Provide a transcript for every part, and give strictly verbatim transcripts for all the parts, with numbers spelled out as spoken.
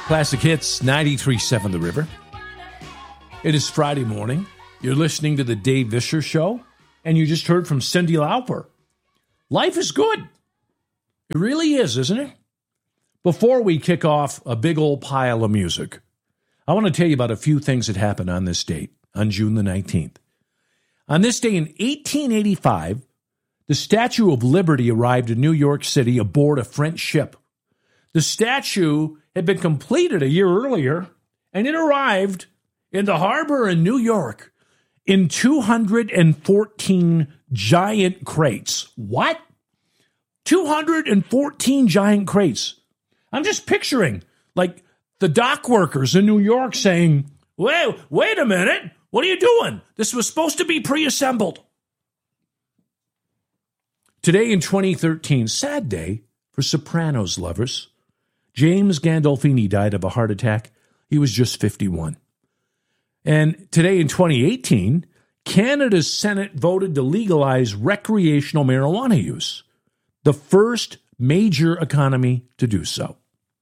Classic Hits, ninety-three point seven The River. It is Friday morning. You're listening to the Dave Vischer Show, and you just heard from Cyndi Lauper. Life is good. It really is, isn't it? Before we kick off a big old pile of music, I want to tell you about a few things that happened on this date, on June the nineteenth. On this day in eighteen eighty-five, the Statue of Liberty arrived in New York City aboard a French ship. The statue had been completed a year earlier, and it arrived in the harbor in New York in two hundred fourteen giant crates. What? two hundred fourteen giant crates. I'm just picturing, like, the dock workers in New York saying, wait, wait a minute, what are you doing? This was supposed to be pre-assembled. Today in twenty thirteen, sad day for Sopranos lovers. James Gandolfini died of a heart attack. He was just fifty-one. And today in twenty eighteen, Canada's Senate voted to legalize recreational marijuana use, the first major economy to do so.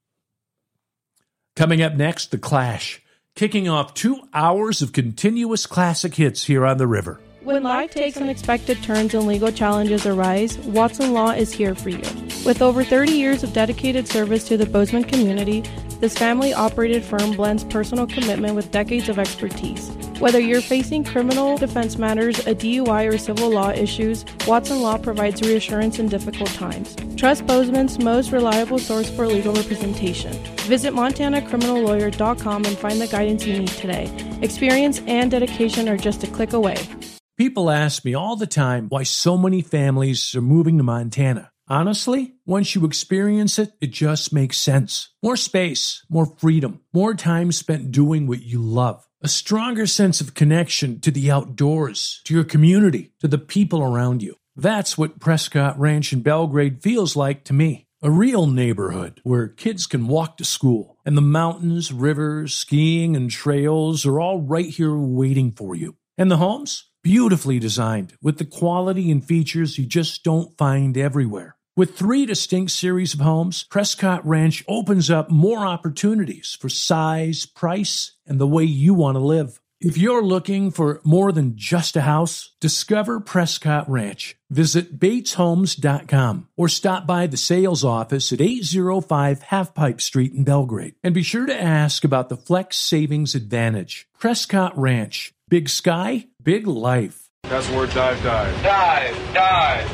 Coming up next, The Clash, kicking off two hours of continuous classic hits here on the river. When life takes unexpected turns and legal challenges arise, Watson Law is here for you. With over thirty years of dedicated service to the Bozeman community, this family-operated firm blends personal commitment with decades of expertise. Whether you're facing criminal defense matters, a D U I, or civil law issues, Watson Law provides reassurance in difficult times. Trust Bozeman's most reliable source for legal representation. Visit montana criminal lawyer dot com and find the guidance you need today. Experience and dedication are just a click away. People ask me all the time why so many families are moving to Montana. Honestly, once you experience it, it just makes sense. More space, more freedom, more time spent doing what you love. A stronger sense of connection to the outdoors, to your community, to the people around you. That's what Prescott Ranch in Belgrade feels like to me. A real neighborhood where kids can walk to school, and the mountains, rivers, skiing, and trails are all right here waiting for you. And the homes? Beautifully designed, with the quality and features you just don't find everywhere. With three distinct series of homes, Prescott Ranch opens up more opportunities for size, price, and the way you want to live. If you're looking for more than just a house, discover Prescott Ranch. Visit Bates Homes dot com or stop by the sales office at eight oh five Half Pipe Street in Belgrade. And be sure to ask about the Flex Savings Advantage. Prescott Ranch. Big sky, big life. That's the word dive, dive. Dive, dive.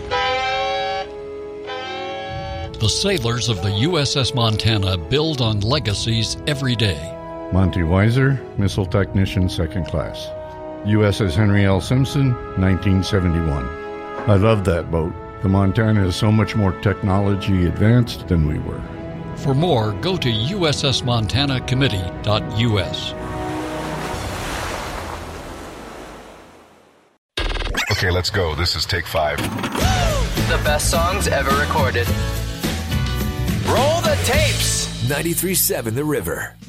The sailors of the U S S Montana build on legacies every day. Monty Weiser, Missile Technician, Second Class. U S S Henry L. Simpson, nineteen seventy-one. I love that boat. The Montana is so much more technology advanced than we were. For more, go to U S S montana committee dot U S. Okay, let's go. This is take five. The best songs ever recorded. Roll the tapes. ninety-three point seven The River.